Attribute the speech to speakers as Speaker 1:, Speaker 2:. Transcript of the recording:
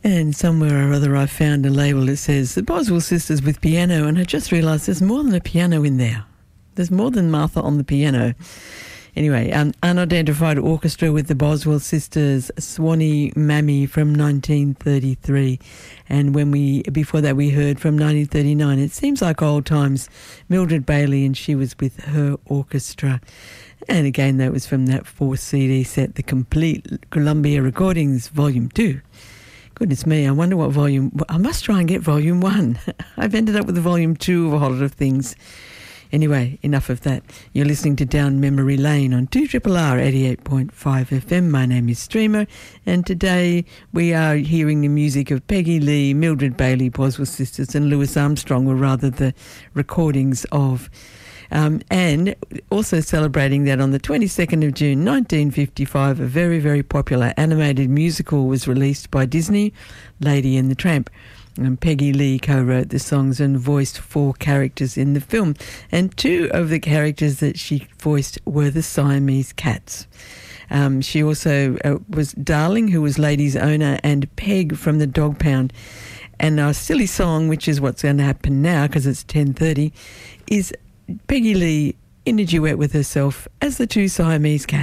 Speaker 1: And somewhere or other I found a label that says the Boswell Sisters with piano, and I just realised there's more than a piano in there. There's more than Martha on the piano. Anyway, Unidentified Orchestra with the Boswell Sisters, Swanee Mammy from 1933. And before that we heard from 1939, It Seems Like Old Times, Mildred Bailey, and she was with her orchestra. And again, that was from that 4th CD set, The Complete Columbia Recordings, Volume 2. Goodness me, I wonder what I must try and get Volume 1. I've ended up with the Volume 2 of a whole lot of things. Anyway, enough of that. You're listening to Down Memory Lane on 2RRR 88.5 FM. My name is Streamer, and today we are hearing the music of Peggy Lee, Mildred Bailey, Boswell Sisters, and Louis Armstrong were rather the recordings of. And also celebrating that on the 22nd of June 1955, a very, very popular animated musical was released by Disney, Lady and the Tramp. And Peggy Lee co-wrote the songs and voiced 4 characters in the film. And 2 of the characters that she voiced were the Siamese cats. She also was Darling, who was Lady's owner, and Peg from the Dog Pound. And our silly song, which is what's going to happen now because it's 10:30, is Peggy Lee in a duet with herself as the 2 Siamese cats.